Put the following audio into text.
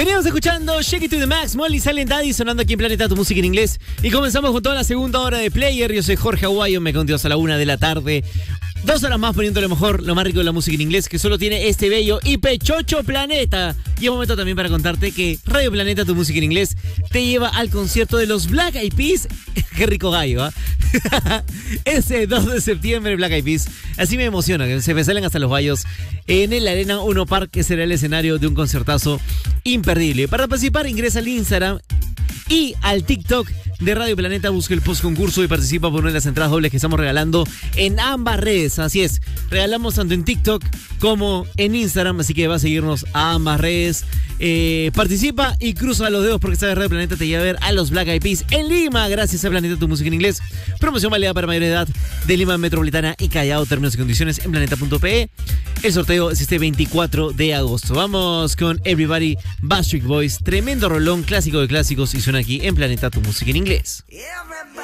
Veníamos escuchando Shake It to the Max, Molly Silent Daddy sonando aquí en Planeta Tu Música en Inglés. Y comenzamos con toda la segunda hora de Player. Yo soy Jorge Aguayo, me contigo hasta la 1 de la tarde. 2 horas más poniendo lo mejor, lo más rico de la música en inglés que solo tiene este bello y pechocho planeta. Y es momento también para contarte que Radio Planeta, Tu Música en Inglés, te lleva al concierto de los Black Eyed Peas. Qué rico gallo, ¿ah? Ese 2 de septiembre, Black Eyed Peas. Así me emociona, que se me salen hasta los gallos. En el Arena Uno Park, que será el escenario de un concertazo imperdible. Para participar, ingresa al Instagram y al TikTok de Radio Planeta, busca el post concurso y participa por una de las entradas dobles que estamos regalando en ambas redes. Así es, regalamos tanto en TikTok como en Instagram, así que va a seguirnos a ambas redes. Participa y cruza los dedos porque esta vez Radio Planeta te lleva a ver a los Black Eyed Peas en Lima, gracias a Planeta Tu Música en Inglés. Promoción válida para mayor de edad de Lima Metropolitana y Callao. Términos y condiciones en planeta.pe. El sorteo es este 24 de agosto. Vamos con Everybody, Backstreet Boys, tremendo rolón, clásico de clásicos, y suena aquí en Planeta Tu Música en Inglés. Yeah.